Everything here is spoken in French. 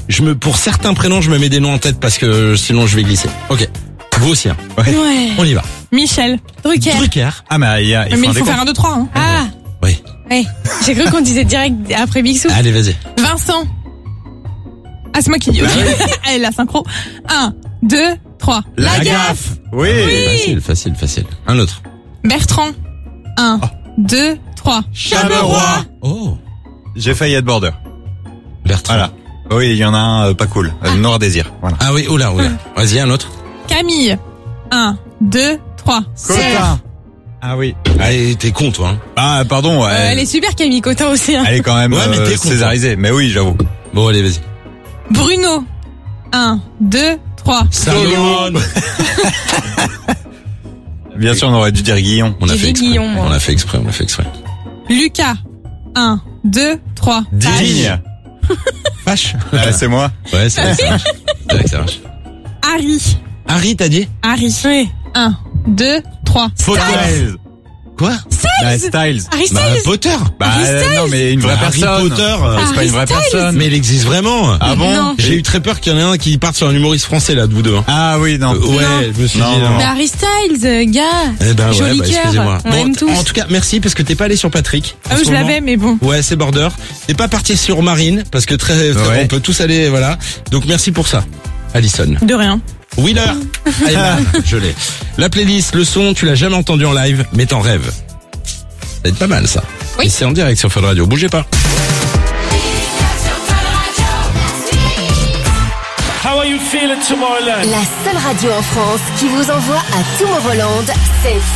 Pour certains prénoms, je me mets des noms en tête parce que sinon je vais glisser. Ok. Vous aussi, hein. Ouais. On y va. Michel. Drucker. Ah, mais Mais il faut faire 1, 2, 3, hein. Ah, Oui. ouais. J'ai cru qu'on disait direct après Bixou. Allez, vas-y. Vincent. Ah, c'est moi qui dis. Ok. Allez, la synchro. 1, 2, 3. La gaffe. Oui. Facile. Un autre. Bertrand. 1, 2, 3. Chameroy. Oh. J'ai failli être border. Bertrand. Voilà. Oui, il y en a un pas cool. Noir Désir. Voilà. Ah oui, oula. Vas-y, un autre. Camille. 1, 2, 3. Cotin. Ah oui. Allez, t'es con, toi, hein. Ah, pardon. Elle est super Camille Cotin aussi. Hein. Elle est quand même Ouais, mais t'es con, césarisée. Mais oui, j'avoue. Bon, allez, vas-y. Bruno. 1, 2, 3. Salomon. Bien sûr, on aurait dû dire Guillon. On a J'ai fait dit exprès. Guillon, moi. On a fait exprès. Lucas. 1, 2, 3. Digne. Vache. C'est moi. Ouais, c'est vrai que ça marche. Harry. Harry, t'as dit? Harry. Oui. 1, 2, 3. Styles. Quoi? Styles. Harry Bah, Styles. Potter. Non, mais une vraie Harry personne. Potter. C'est pas une vraie personne. Mais il existe vraiment. Ah bon? Non. J'ai eu très peur qu'il y en ait un qui parte sur un humoriste français, là, de vous deux. Hein. Ah oui, non. Ouais, je me suis Non, dit, non. Mais Harry Styles, gars. Eh ben ouais, Joli cœur. excusez-moi. On aime tous. En tout cas, merci parce que t'es pas allé sur Patrick. en Ah, ce je moment. l'avais, mais bon. Ouais, c'est border. T'es pas parti sur Marine parce que Ouais. on peut tous aller, voilà. Donc merci pour ça, Alison. De rien. Wheeler. Allez, bam, je l'ai. La playlist, le son, tu l'as jamais entendu en live, mais t'en rêves. Ça va être pas mal ça. Oui. Et c'est en direct sur Fun Radio. Bougez pas. How are you feeling Tomorrowland? La seule radio en France qui vous envoie à Tomorrowland, c'est